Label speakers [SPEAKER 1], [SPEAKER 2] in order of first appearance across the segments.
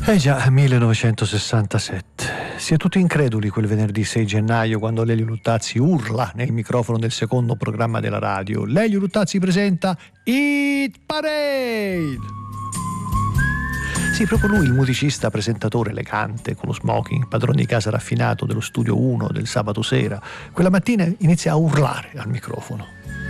[SPEAKER 1] Eh già, 1967. Si è tutti increduli quel venerdì 6 gennaio quando Lelio Luttazzi urla nel microfono del secondo programma della radio. Lelio Luttazzi presenta Hit Parade! Sì, proprio lui, il musicista, presentatore elegante, con lo smoking, padrone di casa raffinato dello Studio 1 del sabato sera, quella mattina inizia a urlare al microfono.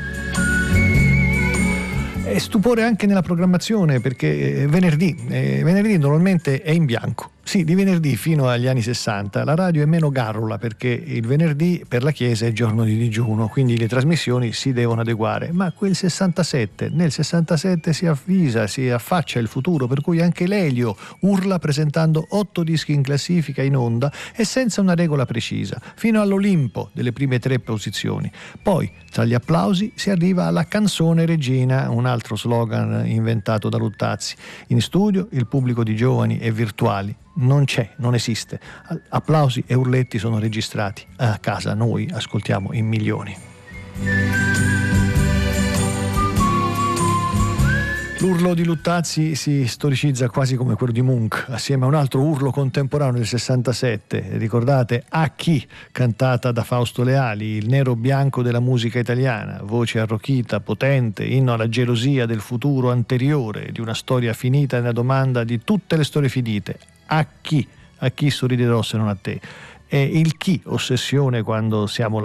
[SPEAKER 1] E stupore anche nella programmazione, perché venerdì normalmente è in bianco. Sì, di venerdì fino agli anni 60 la radio è meno garrula, perché il venerdì per la Chiesa è giorno di digiuno, quindi le trasmissioni si devono adeguare. Ma nel 67 si affaccia il futuro, per cui anche Lelio urla presentando 8 dischi in classifica in onda e senza una regola precisa, fino all'Olimpo delle prime 3 posizioni. Poi, tra gli applausi, si arriva alla canzone regina, un altro slogan inventato da Luttazzi. In studio il pubblico di giovani e virtuali non c'è, non esiste. Applausi e urletti sono registrati. A casa noi ascoltiamo in milioni. L'urlo di Luttazzi si storicizza quasi come quello di Munch, assieme a un altro urlo contemporaneo del 67. Ricordate A chi, cantata da Fausto Leali, il nero bianco della musica italiana, voce arrochita, potente, inno alla gelosia del futuro anteriore, di una storia finita nella domanda di tutte le storie finite. A chi sorriderò se non a te? E il chi, ossessione quando siamo